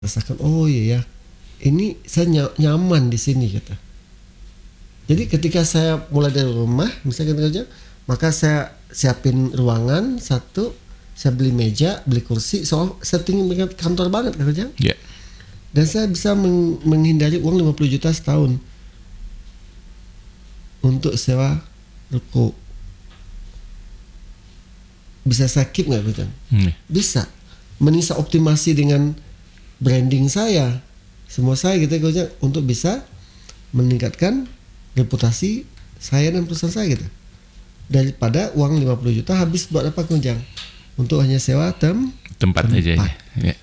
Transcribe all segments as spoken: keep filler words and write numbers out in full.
rasakan, oh iya ya, ini saya nyaman di sini kata. Jadi ketika saya mulai dari rumah, misalkan kerja, maka saya siapin ruangan satu, saya beli meja, beli kursi, soal setting kantor banget kerja. Yeah. Dan saya bisa meng- menghindari uang lima puluh juta setahun untuk sewa ruko. Bisa saya keep nggak kerja? Hmm. Bisa. Menisa optimasi dengan branding saya, semua saya gitu kerja untuk bisa meningkatkan reputasi saya dan perusahaan saya gitu. Daripada uang lima puluh juta habis buat apa kerja? Untuk hanya sewa tem tempat, tempat aja. Ya.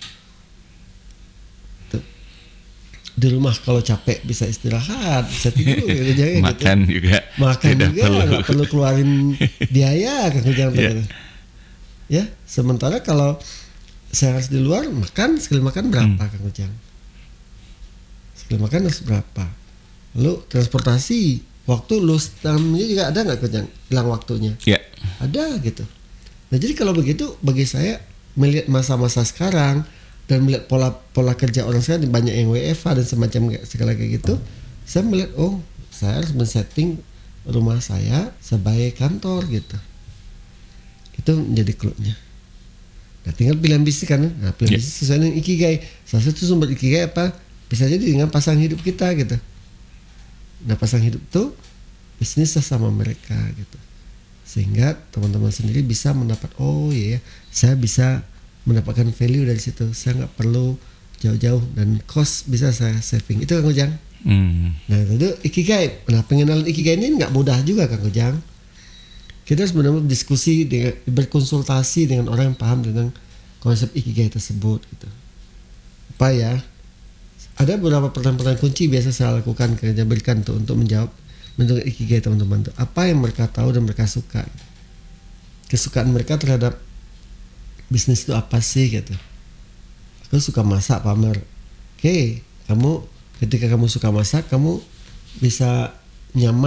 Di rumah kalau capek bisa istirahat, bisa tidur gitu, makan gitu. juga. Makan juga perlu. nggak perlu keluarin biaya kan kerja Yeah. gitu. Ya, sementara kalau saya harus di luar makan, sekali makan berapa hmm. Kang Ujang? Sekali makan harus berapa? Lalu transportasi, waktu lu stamina juga ada nggak Kang? Hilang waktunya? Ya. Ada gitu. Nah jadi kalau begitu bagi saya melihat masa-masa sekarang dan melihat pola pola kerja orang sekarang, banyak yang W F H dan semacam segala kayak gitu, saya melihat oh saya harus men-setting rumah saya sebagai kantor gitu. Itu menjadi clue-nya. Nah, tinggal pilihan bisnis kan. Nah, pilihan yeah. bisnis sesuai dengan ikigai. Salah satu sumber ikigai apa? Bisa jadi dengan pasangan hidup kita gitu. Nah, pasangan hidup tuh bisnisnya sama mereka gitu. Sehingga teman-teman sendiri bisa mendapat oh iya, saya bisa mendapatkan value dari situ. Saya nggak perlu jauh-jauh dan cost bisa saya saving. Itu Kang Ujang. Hmm. Nah, itu ikigai. Nah, pengenalan ikigai ini nggak mudah juga Kang Ujang. Kita harus benar-benar berdiskusi, dengan, berkonsultasi dengan orang yang paham dengan konsep ikigai tersebut gitu. Apa ya? Ada beberapa pertanyaan-pertanyaan kunci biasa saya lakukan kerja berikan tuh untuk menjawab menurut ikigai teman-teman tuh. Apa yang mereka tahu dan mereka suka? Kesukaan mereka terhadap bisnis itu apa sih gitu. Aku suka masak, Pamer. Oke, kamu ketika kamu suka masak, kamu bisa nyaman